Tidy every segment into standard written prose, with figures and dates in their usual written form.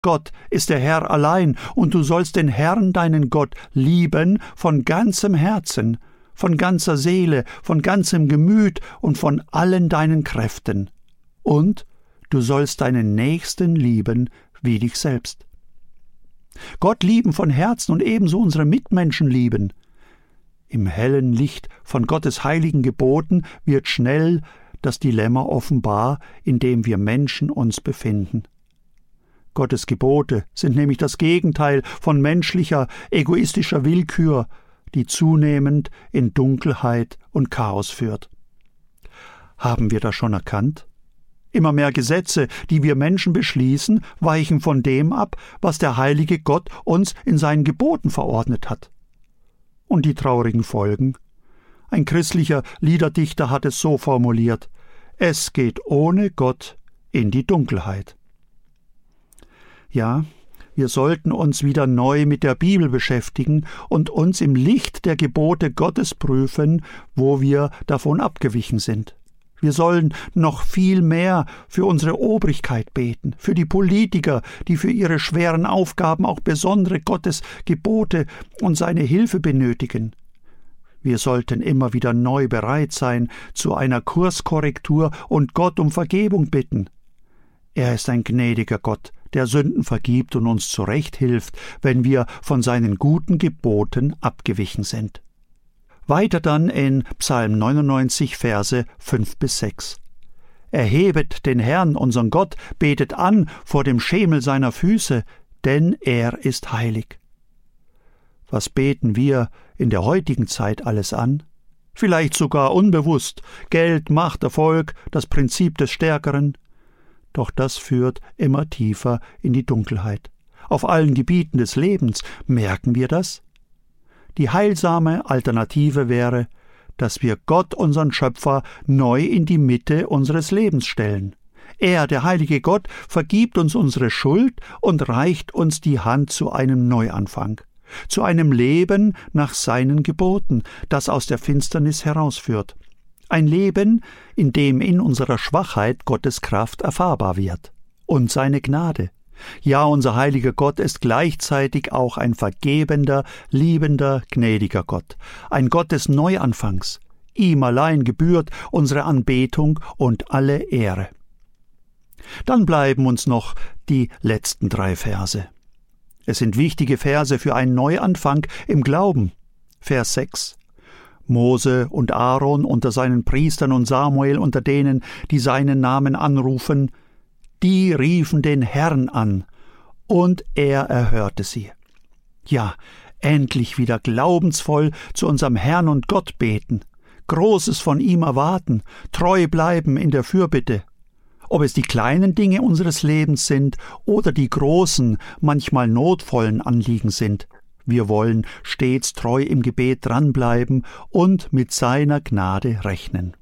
Gott ist der Herr allein, und du sollst den Herrn, deinen Gott, lieben von ganzem Herzen, von ganzer Seele, von ganzem Gemüt und von allen deinen Kräften. Und du sollst deinen Nächsten lieben wie dich selbst. Gott lieben von Herzen und ebenso unsere Mitmenschen lieben. Im hellen Licht von Gottes heiligen Geboten wird schnell das Dilemma offenbar, in dem wir Menschen uns befinden. Gottes Gebote sind nämlich das Gegenteil von menschlicher, egoistischer Willkür, die zunehmend in Dunkelheit und Chaos führt. Haben wir das schon erkannt? Immer mehr Gesetze, die wir Menschen beschließen, weichen von dem ab, was der heilige Gott uns in seinen Geboten verordnet hat. Und die traurigen Folgen? Ein christlicher Liederdichter hat es so formuliert: Es geht ohne Gott in die Dunkelheit. Ja, wir sollten uns wieder neu mit der Bibel beschäftigen und uns im Licht der Gebote Gottes prüfen, wo wir davon abgewichen sind. Wir sollen noch viel mehr für unsere Obrigkeit beten, für die Politiker, die für ihre schweren Aufgaben auch besondere Gottes Gebote und seine Hilfe benötigen. Wir sollten immer wieder neu bereit sein zu einer Kurskorrektur und Gott um Vergebung bitten. Er ist ein gnädiger Gott, der Sünden vergibt und uns zurechthilft, wenn wir von seinen guten Geboten abgewichen sind. Weiter dann in Psalm 99, Verse 5-6. Erhebet den Herrn, unseren Gott, betet an vor dem Schemel seiner Füße, denn er ist heilig. Was beten wir in der heutigen Zeit alles an? Vielleicht sogar unbewusst: Geld, Macht, Erfolg, das Prinzip des Stärkeren. Doch das führt immer tiefer in die Dunkelheit. Auf allen Gebieten des Lebens. Merken wir das? Die heilsame Alternative wäre, dass wir Gott, unseren Schöpfer, neu in die Mitte unseres Lebens stellen. Er, der heilige Gott, vergibt uns unsere Schuld und reicht uns die Hand zu einem Neuanfang, zu einem Leben nach seinen Geboten, das aus der Finsternis herausführt. Ein Leben, in dem in unserer Schwachheit Gottes Kraft erfahrbar wird und seine Gnade. Ja, unser heiliger Gott ist gleichzeitig auch ein vergebender, liebender, gnädiger Gott, ein Gott des Neuanfangs. Ihm allein gebührt unsere Anbetung und alle Ehre. Dann bleiben uns noch die letzten 3 Verse. Es sind wichtige Verse für einen Neuanfang im Glauben. Vers 6. Mose und Aaron unter seinen Priestern und Samuel unter denen, die seinen Namen anrufen, die riefen den Herrn an, und er erhörte sie. Ja, endlich wieder glaubensvoll zu unserem Herrn und Gott beten, Großes von ihm erwarten, treu bleiben in der Fürbitte. Ob es die kleinen Dinge unseres Lebens sind oder die großen, manchmal notvollen Anliegen sind, wir wollen stets treu im Gebet dranbleiben und mit seiner Gnade rechnen.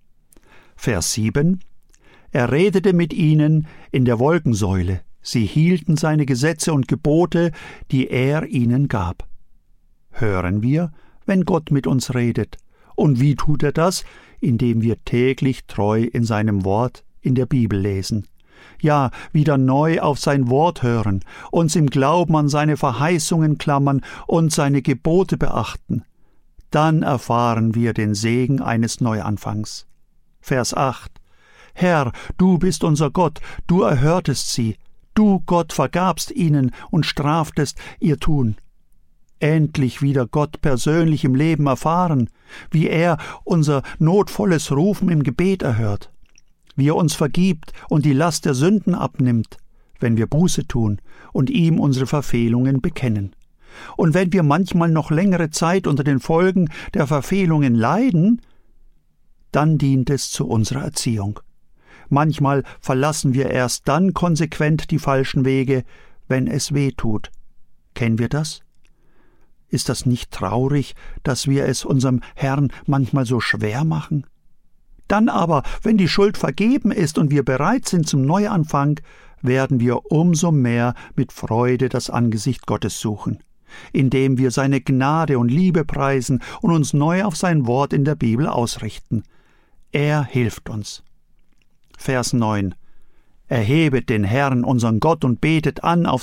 Vers 7. Er redete mit ihnen in der Wolkensäule. Sie hielten seine Gesetze und Gebote, die er ihnen gab. Hören wir, wenn Gott mit uns redet. Und wie tut er das? Indem wir täglich treu in seinem Wort in der Bibel lesen. Ja, wieder neu auf sein Wort hören, uns im Glauben an seine Verheißungen klammern und seine Gebote beachten. Dann erfahren wir den Segen eines Neuanfangs. Vers 8. Herr, du bist unser Gott, du erhörtest sie, du, Gott, vergabst ihnen und straftest ihr Tun. Endlich wieder Gott persönlich im Leben erfahren, wie er unser notvolles Rufen im Gebet erhört, wie er uns vergibt und die Last der Sünden abnimmt, wenn wir Buße tun und ihm unsere Verfehlungen bekennen. Und wenn wir manchmal noch längere Zeit unter den Folgen der Verfehlungen leiden, dann dient es zu unserer Erziehung. Manchmal verlassen wir erst dann konsequent die falschen Wege, wenn es weh tut. Kennen wir das? Ist das nicht traurig, dass wir es unserem Herrn manchmal so schwer machen? Dann aber, wenn die Schuld vergeben ist und wir bereit sind zum Neuanfang, werden wir umso mehr mit Freude das Angesicht Gottes suchen, indem wir seine Gnade und Liebe preisen und uns neu auf sein Wort in der Bibel ausrichten. Er hilft uns. Vers 9. Erhebet den Herrn, unseren Gott, und betet an auf